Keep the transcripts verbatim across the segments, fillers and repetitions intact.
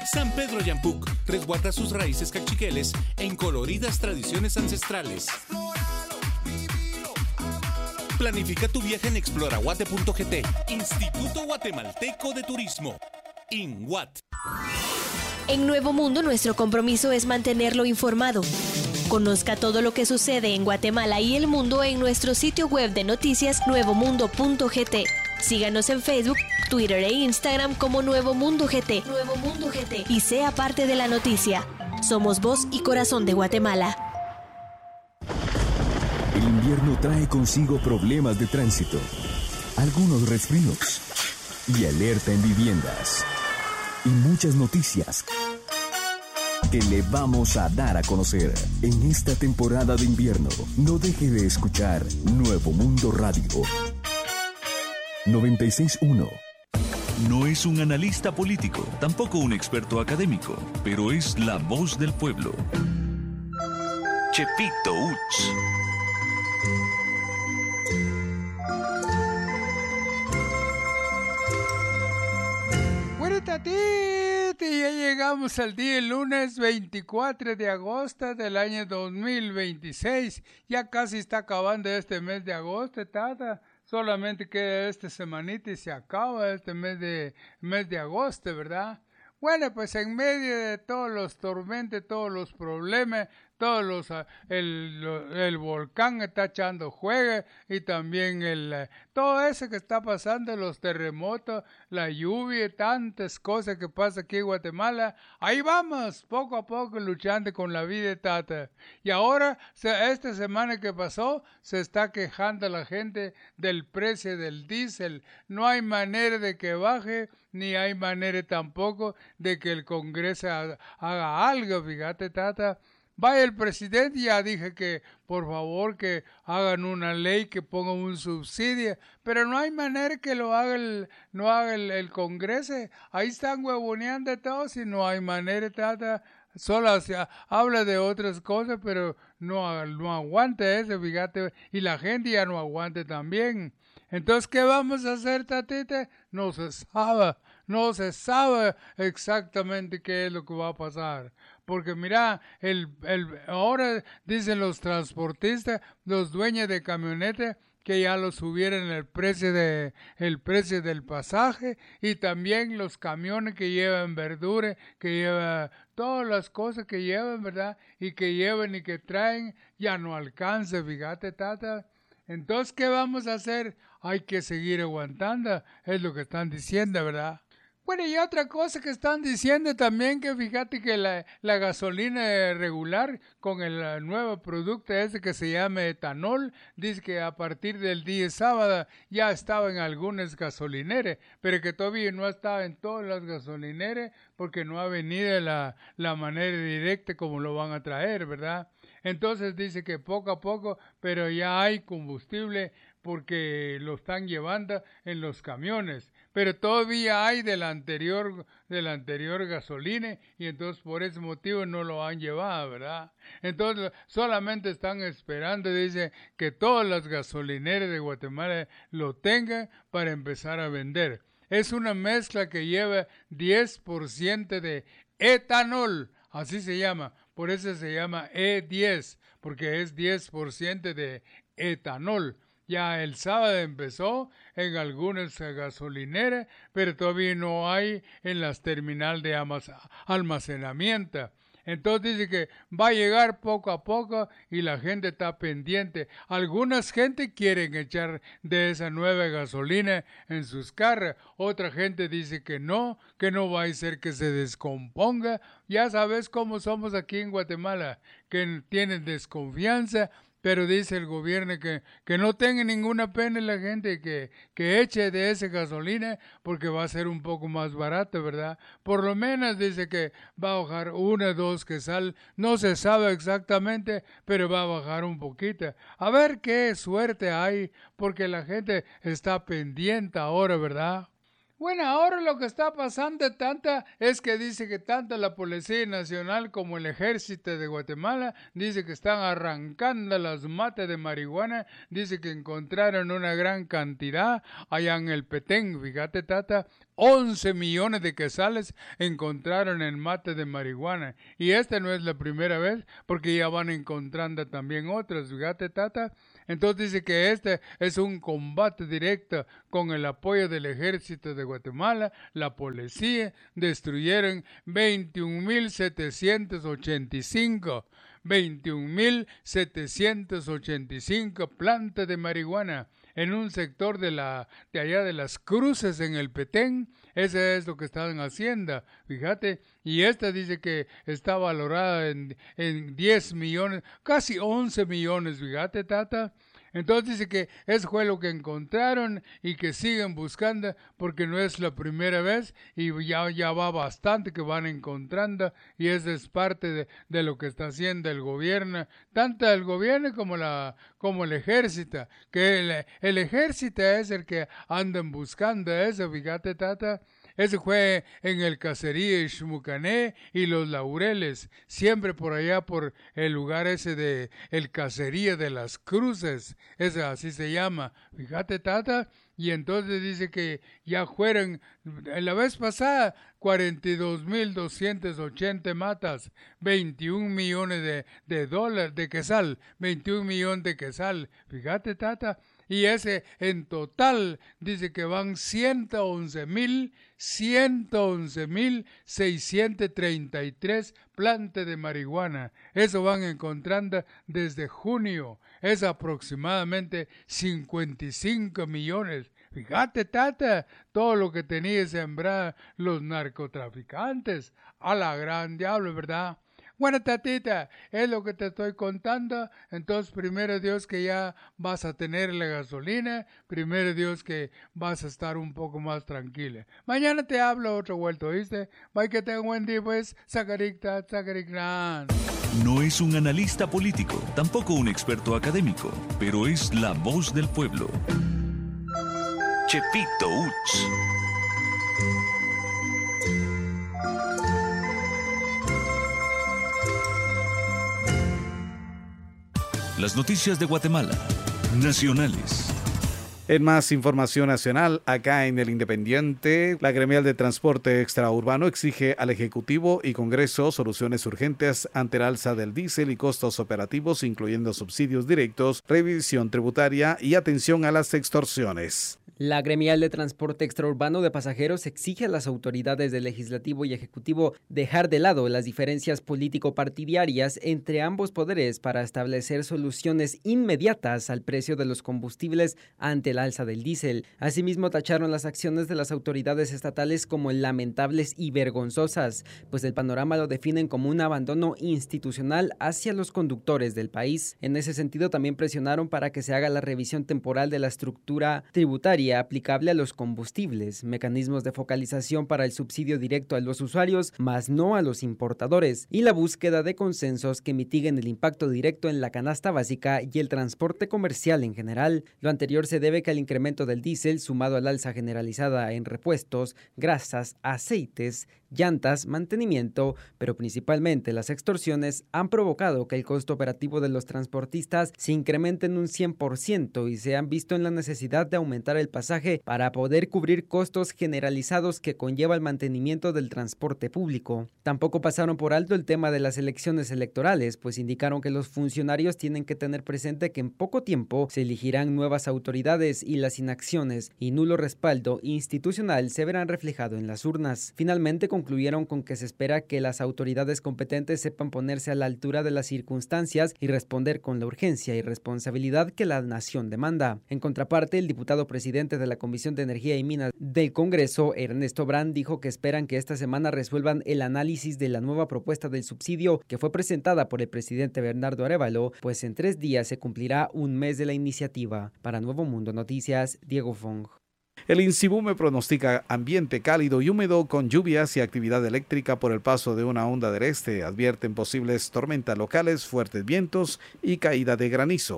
San Pedro Yampuc resguarda sus raíces cachiqueles en coloridas tradiciones ancestrales. Planifica tu viaje en exploraguate punto g t. Instituto Guatemalteco de Turismo. INGUAT. En Nuevo Mundo, nuestro compromiso es mantenerlo informado. Conozca todo lo que sucede en Guatemala y el mundo en nuestro sitio web de noticias nuevo mundo punto g t. Síganos en Facebook, Twitter e Instagram como Nuevo Mundo G T. Nuevo Mundo G T. Y sea parte de la noticia. Somos voz y corazón de Guatemala. El invierno trae consigo problemas de tránsito, algunos resfríos y alerta en viviendas. Y muchas noticias que le vamos a dar a conocer en esta temporada de invierno. No deje de escuchar Nuevo Mundo Radio noventa y seis punto uno. No es un analista político, tampoco un experto académico, pero es la voz del pueblo. Chepito Uch. Bueno, Tatiti, ya llegamos al día lunes veinticuatro de agosto del año dos mil veintiséis. Ya casi está acabando este mes de agosto, Tata. Solamente queda esta semanita y se acaba este mes de, mes de agosto, ¿verdad? Bueno, pues en medio de todos los tormentos, todos los problemas, todos los el, el volcán está echando juego y también el todo eso que está pasando, los terremotos, la lluvia, tantas cosas que pasa aquí en Guatemala. Ahí vamos, poco a poco luchando con la vida, Tata. Y ahora, esta semana que pasó, se está quejando la gente del precio del diésel. No hay manera de que baje, ni hay manera tampoco de que el Congreso haga algo, fíjate, Tata. Vaya el presidente, ya dije que por favor que hagan una ley que pongan un subsidio, pero no hay manera que lo haga el, no haga el, el Congreso. Ahí están huevoneando todos y no hay manera, Tata. Solo se habla de otras cosas, pero no, no aguanta eso, fíjate, y la gente ya no aguanta también. Entonces, ¿qué vamos a hacer, Tatita? No se sabe, no se sabe exactamente qué es lo que va a pasar. Porque mira, el, el, ahora dicen los transportistas, los dueños de camionetas, que ya lo subieron el precio de el precio del pasaje, y también los camiones que llevan verdura, que llevan todas las cosas que llevan, ¿verdad? Y que llevan y que traen, ya no alcanza, fíjate, Tata. Entonces, ¿qué vamos a hacer? Hay que seguir aguantando, es lo que están diciendo, ¿verdad? Bueno, y otra cosa que están diciendo también, que fíjate que la, la gasolina regular con el nuevo producto ese que se llama etanol, dice que a partir del día sábado ya estaba en algunas gasolineras, pero que todavía no estaba en todas las gasolineras porque no ha venido la, la manera directa como lo van a traer, ¿verdad? Entonces dice que poco a poco, pero ya hay combustible porque lo están llevando en los camiones, pero todavía hay de la anterior de la anterior gasolina y entonces por ese motivo no lo han llevado, ¿verdad? Entonces solamente están esperando, dice, que todas las gasolineras de Guatemala lo tengan para empezar a vender. Es una mezcla que lleva diez por ciento de etanol, así se llama, por eso se llama E diez, porque es diez por ciento de etanol. Ya el sábado empezó en algunas gasolineras, pero todavía no hay en las terminales de almacenamiento. Entonces dice que va a llegar poco a poco y la gente está pendiente. Algunas gente quieren echar de esa nueva gasolina en sus carros. Otra gente dice que no, que no va a ser que se descomponga. Ya sabes cómo somos aquí en Guatemala, que tienen desconfianza. Pero dice el gobierno que, que no tenga ninguna pena la gente, que, que eche de esa gasolina porque va a ser un poco más barato, ¿verdad? Por lo menos dice que va a bajar una, dos que sal, no se sabe exactamente, pero va a bajar un poquito. A ver qué suerte hay, porque la gente está pendiente ahora, ¿verdad? Bueno, ahora lo que está pasando tanta es que dice que tanto la Policía Nacional como el Ejército de Guatemala dice que están arrancando las matas de marihuana, dice que encontraron una gran cantidad allá en el Petén, fíjate tata, once millones de quetzales encontraron en mate de marihuana. Y esta no es la primera vez, porque ya van encontrando también otras, fíjate tata. Entonces dice que este es un combate directo con el apoyo del Ejército de Guatemala, la policía, destruyeron veintiún mil setecientos ochenta y cinco, veintiún mil setecientos ochenta y cinco plantas de marihuana en un sector de la de allá de las Cruces en el Petén. Ese es lo que están haciendo, fíjate, y esta dice que está valorada en, en diez millones, casi once millones, fíjate, tata. Entonces dice que eso fue lo que encontraron y que siguen buscando porque no es la primera vez y ya, ya va bastante que van encontrando y eso es parte de, de lo que está haciendo el gobierno, tanto el gobierno como, la, como el ejército, que el, el ejército es el que andan buscando eso, fíjate tata. Ese fue en el caserío Ixmucané y Los Laureles, siempre por allá por el lugar ese de el caserío de las Cruces, ese así se llama, fíjate tata, y entonces dice que ya fueron, en la vez pasada, cuarenta y dos mil doscientos ochenta matas, veintiún millones de, de dólares, de quetzal, veintiún millones de quetzal, fíjate tata, y ese en total dice que van ciento once mil seiscientos treinta y tres plantas de marihuana. Eso van encontrando desde junio. Es aproximadamente cincuenta y cinco millones. Fíjate, tata, todo lo que tenía sembrado los narcotraficantes. A la gran diablo, ¿verdad? Bueno, tatita, es lo que te estoy contando. Entonces, primero Dios que ya vas a tener la gasolina. Primero Dios que vas a estar un poco más tranquila. Mañana te hablo otro vuelto, ¿viste? Bye, que tenga un buen día, pues. Sacaricta, sacariclan. No es un analista político, tampoco un experto académico, pero es la voz del pueblo. Chepito Uts. Las noticias de Guatemala, nacionales. En más información nacional, acá en El Independiente, la gremial de transporte extraurbano exige al Ejecutivo y Congreso soluciones urgentes ante el alza del diésel y costos operativos, incluyendo subsidios directos, revisión tributaria y atención a las extorsiones. La gremial de transporte extraurbano de pasajeros exige a las autoridades del Legislativo y Ejecutivo dejar de lado las diferencias político-partidarias entre ambos poderes para establecer soluciones inmediatas al precio de los combustibles ante el alza del diésel. Asimismo, tacharon las acciones de las autoridades estatales como lamentables y vergonzosas, pues el panorama lo definen como un abandono institucional hacia los conductores del país. En ese sentido, también presionaron para que se haga la revisión temporal de la estructura tributaria aplicable a los combustibles, mecanismos de focalización para el subsidio directo a los usuarios, más no a los importadores, y la búsqueda de consensos que mitiguen el impacto directo en la canasta básica y el transporte comercial en general. Lo anterior se debe que el incremento del diésel, sumado al alza generalizada en repuestos, grasas, aceites, llantas, mantenimiento, pero principalmente las extorsiones, han provocado que el costo operativo de los transportistas se incremente en un cien por ciento y se han visto en la necesidad de aumentar el pasaje para poder cubrir costos generalizados que conlleva el mantenimiento del transporte público. Tampoco pasaron por alto el tema de las elecciones electorales, pues indicaron que los funcionarios tienen que tener presente que en poco tiempo se elegirán nuevas autoridades y las inacciones y nulo respaldo institucional se verán reflejado en las urnas. Finalmente, concluyeron con que se espera que las autoridades competentes sepan ponerse a la altura de las circunstancias y responder con la urgencia y responsabilidad que la nación demanda. En contraparte, el diputado presidente de la Comisión de Energía y Minas del Congreso, Ernesto Brand, dijo que esperan que esta semana resuelvan el análisis de la nueva propuesta del subsidio que fue presentada por el presidente Bernardo Arévalo, pues en tres días se cumplirá un mes de la iniciativa. Para Nuevo Mundo Noticias, Diego Fong. El INSIBUME pronostica ambiente cálido y húmedo con lluvias y actividad eléctrica por el paso de una onda del este. Advierten posibles tormentas locales, fuertes vientos y caída de granizo.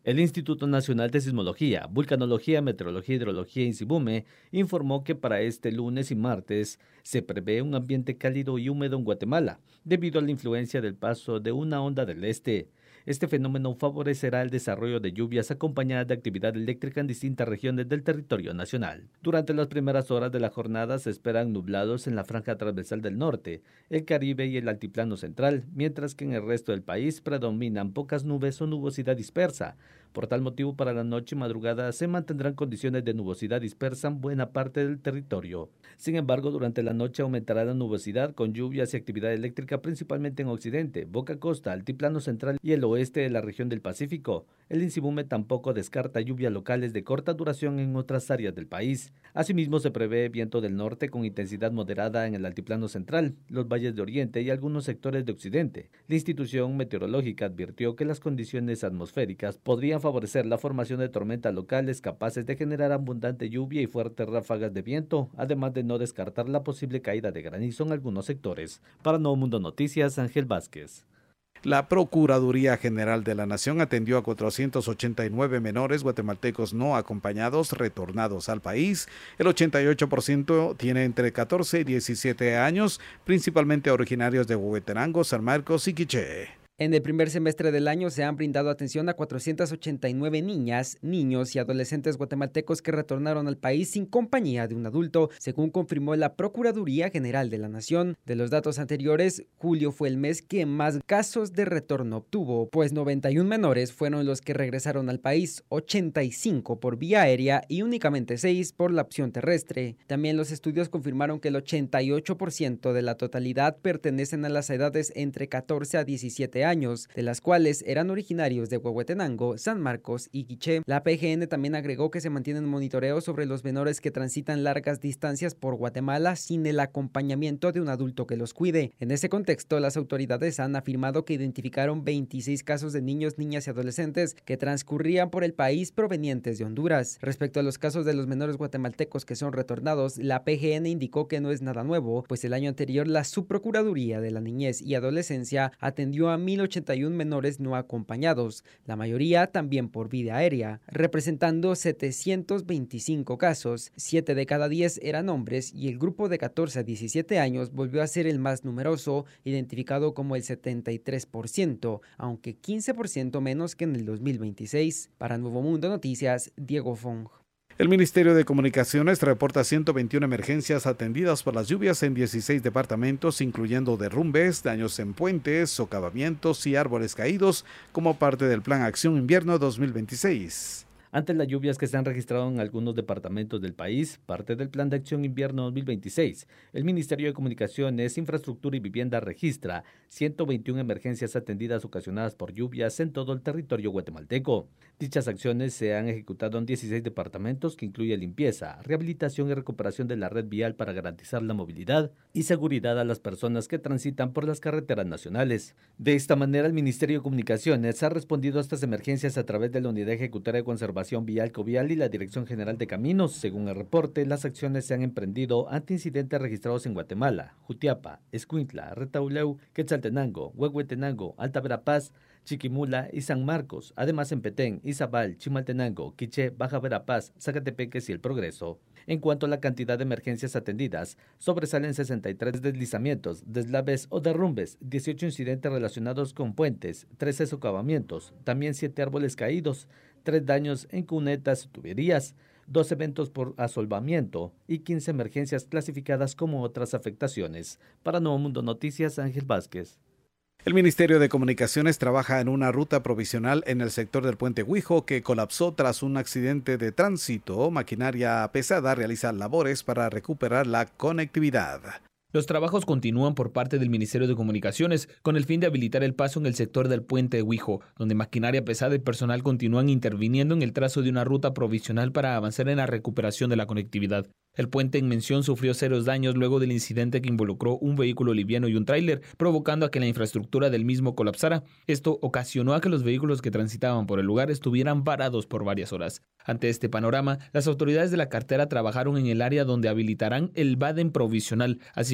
El Instituto Nacional de Sismología, Vulcanología, Meteorología, Hidrología y Sibume informó que para este lunes y martes se prevé un ambiente cálido y húmedo en Guatemala, debido a la influencia del paso de una onda del este. Este fenómeno favorecerá el desarrollo de lluvias acompañadas de actividad eléctrica en distintas regiones del territorio nacional. Durante las primeras horas de la jornada se esperan nublados en la franja transversal del norte, el Caribe y el altiplano central, mientras que en el resto del país predominan pocas nubes o nubosidad dispersa. Por tal motivo, para la noche y madrugada se mantendrán condiciones de nubosidad dispersa en buena parte del territorio. Sin embargo, durante la noche aumentará la nubosidad con lluvias y actividad eléctrica principalmente en occidente, Boca Costa, altiplano central y el oeste de la región del Pacífico. El INSIBUME tampoco descarta lluvias locales de corta duración en otras áreas del país. Asimismo, se prevé viento del norte con intensidad moderada en el altiplano central, los valles de oriente y algunos sectores de occidente. La institución meteorológica advirtió que las condiciones atmosféricas podrían favorecer la formación de tormentas locales capaces de generar abundante lluvia y fuertes ráfagas de viento, además de no descartar la posible caída de granizo en algunos sectores. Para Nuevo Mundo Noticias, Ángel Vázquez. La Procuraduría General de la Nación atendió a cuatrocientos ochenta y nueve menores guatemaltecos no acompañados retornados al país. El ochenta y ocho por ciento tiene entre catorce y diecisiete años, principalmente originarios de Huehuetenango, San Marcos y Quiché. En el primer semestre del año se han brindado atención a cuatrocientas ochenta y nueve niñas, niños y adolescentes guatemaltecos que retornaron al país sin compañía de un adulto, según confirmó la Procuraduría General de la Nación. De los datos anteriores, julio fue el mes que más casos de retorno obtuvo, pues noventa y uno menores fueron los que regresaron al país, ochenta y cinco por vía aérea y únicamente seis por la opción terrestre. También los estudios confirmaron que el ochenta y ocho por ciento de la totalidad pertenecen a las edades entre catorce a diecisiete años. años, de las cuales eran originarios de Huehuetenango, San Marcos y Quiché. La P G N también agregó que se mantienen monitoreos sobre los menores que transitan largas distancias por Guatemala sin el acompañamiento de un adulto que los cuide. En ese contexto, las autoridades han afirmado que identificaron veintiséis casos de niños, niñas y adolescentes que transcurrían por el país provenientes de Honduras. Respecto a los casos de los menores guatemaltecos que son retornados, la P G N indicó que no es nada nuevo, pues el año anterior la Subprocuraduría de la Niñez y Adolescencia atendió a mil ochenta y uno menores no acompañados, la mayoría también por vía aérea, representando setecientos veinticinco casos. siete de cada diez eran hombres y el grupo de catorce a diecisiete años volvió a ser el más numeroso, identificado como el setenta y tres por ciento, aunque quince por ciento menos que en el dos mil veintiséis. Para Nuevo Mundo Noticias, Diego Fong. El Ministerio de Comunicaciones reporta ciento veintiuna emergencias atendidas por las lluvias en dieciséis departamentos, incluyendo derrumbes, daños en puentes, socavamientos y árboles caídos, como parte del Plan Acción Invierno dos mil veintiséis. Ante las lluvias que se han registrado en algunos departamentos del país, parte del Plan de Acción Invierno dos mil veintiséis, el Ministerio de Comunicaciones, Infraestructura y Vivienda registra ciento veintiuna emergencias atendidas ocasionadas por lluvias en todo el territorio guatemalteco. Dichas acciones se han ejecutado en dieciséis departamentos, que incluye limpieza, rehabilitación y recuperación de la red vial para garantizar la movilidad y seguridad a las personas que transitan por las carreteras nacionales. De esta manera, el Ministerio de Comunicaciones ha respondido a estas emergencias a través de la Unidad Ejecutoria de Conservación Vial Covial y la Dirección General de Caminos. Según el reporte, las acciones se han emprendido ante incidentes registrados en Guatemala, Jutiapa, Escuintla, Retauleu, Quetzaltenango, Huehuetenango, Alta Verapaz, Chiquimula y San Marcos, además en Petén, Izabal, Chimaltenango, Quiché, Baja Verapaz, Zacatepeques y El Progreso. En cuanto a la cantidad de emergencias atendidas, sobresalen sesenta y tres deslizamientos, deslaves o derrumbes, dieciocho incidentes relacionados con puentes, trece socavamientos, también siete árboles caídos, tres daños en cunetas y tuberías, dos eventos por asolvamiento y quince emergencias clasificadas como otras afectaciones. Para Nuevo Mundo Noticias, Ángel Vázquez. El Ministerio de Comunicaciones trabaja en una ruta provisional en el sector del Puente Huijo que colapsó tras un accidente de tránsito. Maquinaria pesada realiza labores para recuperar la conectividad. Los trabajos continúan por parte del Ministerio de Comunicaciones con el fin de habilitar el paso en el sector del Puente Huijo, donde maquinaria pesada y personal continúan interviniendo en el trazo de una ruta provisional para avanzar en la recuperación de la conectividad. El puente en mención sufrió serios daños luego del incidente que involucró un vehículo liviano y un tráiler, provocando a que la infraestructura del mismo colapsara. Esto ocasionó a que los vehículos que transitaban por el lugar estuvieran varados por varias horas. Ante este panorama, las autoridades de la cartera trabajaron en el área donde habilitarán el VADEN provisional, así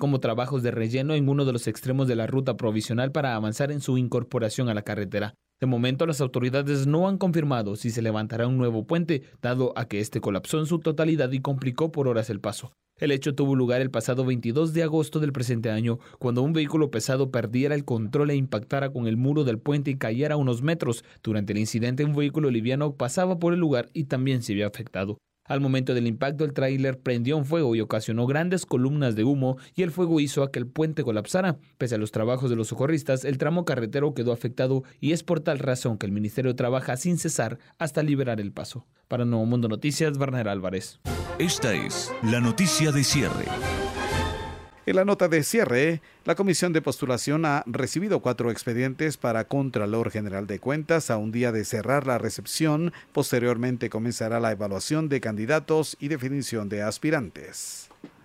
como trabajos de relleno en uno de los extremos de la ruta provisional para avanzar en su incorporación a la carretera. De momento, las autoridades no han confirmado si se levantará un nuevo puente, dado a que este colapsó en su totalidad y complicó por horas el paso. El hecho tuvo lugar el pasado veintidós de agosto del presente año, cuando un vehículo pesado perdiera el control e impactara con el muro del puente y cayera a unos metros. Durante el incidente, un vehículo liviano pasaba por el lugar y también se vio afectado. Al momento del impacto, el tráiler prendió un fuego y ocasionó grandes columnas de humo, y el fuego hizo a que el puente colapsara. Pese a los trabajos de los socorristas, el tramo carretero quedó afectado y es por tal razón que el Ministerio trabaja sin cesar hasta liberar el paso. Para Nuevo Mundo Noticias, Werner Álvarez. Esta es la noticia de cierre. En la nota de cierre, la Comisión de Postulación ha recibido cuatro expedientes para Contralor General de Cuentas a un día de cerrar la recepción. Posteriormente comenzará la evaluación de candidatos y definición de aspirantes.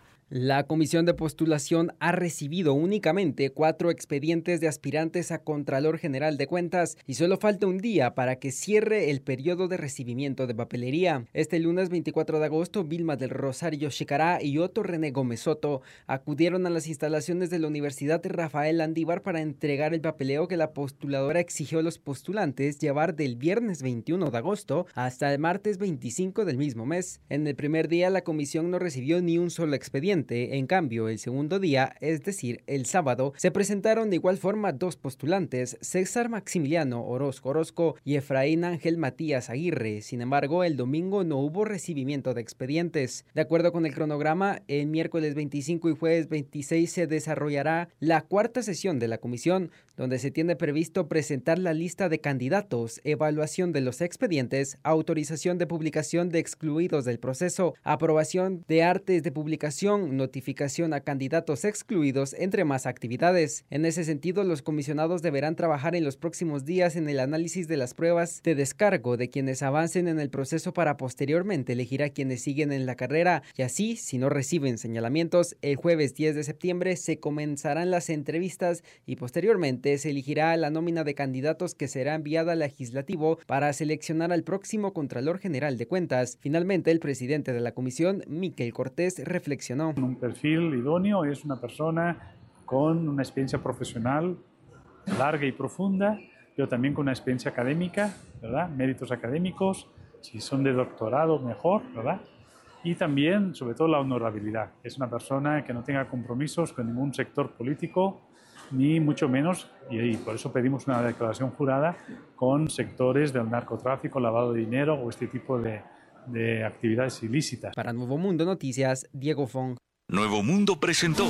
La Comisión de Postulación ha recibido únicamente cuatro expedientes de aspirantes a Contralor General de Cuentas y solo falta un día para que cierre el periodo de recibimiento de papelería. Este lunes veinticuatro de agosto, Vilma del Rosario Chicará y Otto René Gómez Soto acudieron a las instalaciones de la Universidad Rafael Landívar para entregar el papeleo que la postuladora exigió a los postulantes llevar del viernes veintiuno de agosto hasta el martes veinticinco del mismo mes. En el primer día, la comisión no recibió ni un solo expediente. En cambio, el segundo día, es decir, el sábado, se presentaron de igual forma dos postulantes, César Maximiliano Orozco Orozco y Efraín Ángel Matías Aguirre. Sin embargo, el domingo no hubo recibimiento de expedientes. De acuerdo con el cronograma, el miércoles veinticinco y jueves veintiséis se desarrollará la cuarta sesión de la comisión, donde se tiene previsto presentar la lista de candidatos, evaluación de los expedientes, autorización de publicación de excluidos del proceso, aprobación de artes de publicación, notificación a candidatos excluidos, entre más actividades. En ese sentido, los comisionados deberán trabajar en los próximos días en el análisis de las pruebas de descargo de quienes avancen en el proceso para posteriormente elegir a quienes siguen en la carrera, y así, si no reciben señalamientos, el jueves diez de septiembre se comenzarán las entrevistas y posteriormente se elegirá la nómina de candidatos que será enviada al legislativo para seleccionar al próximo Contralor General de Cuentas. Finalmente, el presidente de la comisión, Miquel Cortés, reflexionó. Un perfil idóneo es una persona con una experiencia profesional larga y profunda, pero también con una experiencia académica, ¿verdad? Méritos académicos, si son de doctorado mejor, ¿verdad? Y también, sobre todo, la honorabilidad. Es una persona que no tenga compromisos con ningún sector político, ni mucho menos, y por eso pedimos una declaración jurada, con sectores del narcotráfico, lavado de dinero o este tipo de, de actividades ilícitas. Para Nuevo Mundo Noticias, Diego Fong. Nuevo Mundo presentó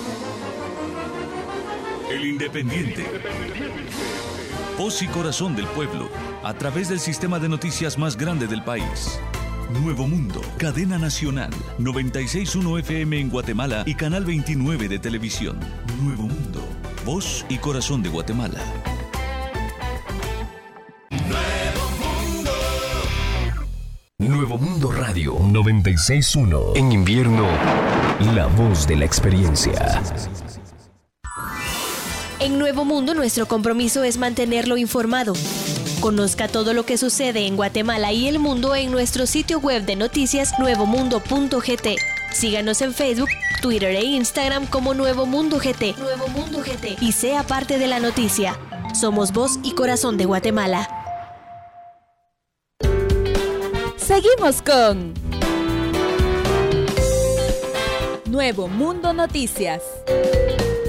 El Independiente. Voz y corazón del pueblo, a través del sistema de noticias más grande del país. Nuevo Mundo, cadena nacional, noventa y seis punto uno F M en Guatemala y canal veintinueve de televisión. Nuevo Mundo, voz y corazón de Guatemala. Nuevo Mundo Radio noventa y seis punto uno. En invierno, la voz de la experiencia. En Nuevo Mundo, nuestro compromiso es mantenerlo informado. Conozca todo lo que sucede en Guatemala y el mundo en nuestro sitio web de noticias nuevo mundo punto g t. Síganos en Facebook, Twitter e Instagram como Nuevo Mundo G T. Nuevo Mundo G T. Y sea parte de la noticia. Somos voz y corazón de Guatemala. Seguimos con Nuevo Mundo Noticias.